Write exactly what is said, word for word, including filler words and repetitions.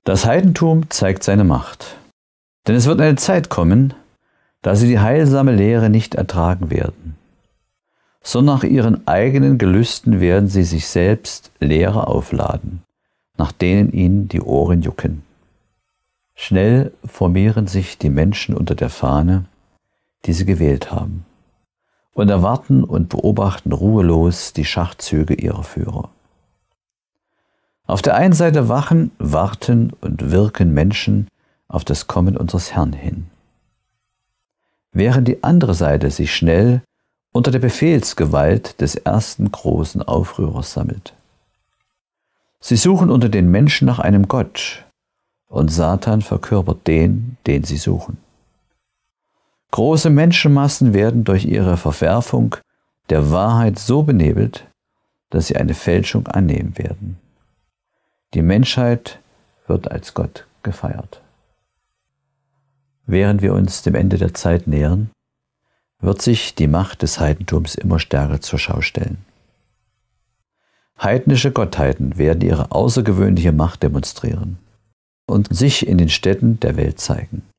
Das Heidentum zeigt seine Macht. Denn es wird eine Zeit kommen, da sie die heilsame Lehre nicht ertragen werden, sondern nach ihren eigenen Gelüsten werden sie sich selbst Lehre aufladen, nach denen ihnen die Ohren jucken. Schnell formieren sich die Menschen unter der Fahne, die sie gewählt haben, und erwarten und beobachten ruhelos die Schachzüge ihrer Führer. Auf der einen Seite wachen, warten und wirken Menschen auf das Kommen unseres Herrn hin, während die andere Seite sich schnell unter der Befehlsgewalt des ersten großen Aufrührers sammelt. Sie suchen unter den Menschen nach einem Gott, und Satan verkörpert den, den sie suchen. Große Menschenmassen werden durch ihre Verwerfung der Wahrheit so benebelt, dass sie eine Fälschung annehmen werden. Die Menschheit wird als Gott gefeiert. Während wir uns dem Ende der Zeit nähern, wird sich die Macht des Heidentums immer stärker zur Schau stellen. Heidnische Gottheiten werden ihre außergewöhnliche Macht demonstrieren und sich in den Städten der Welt zeigen.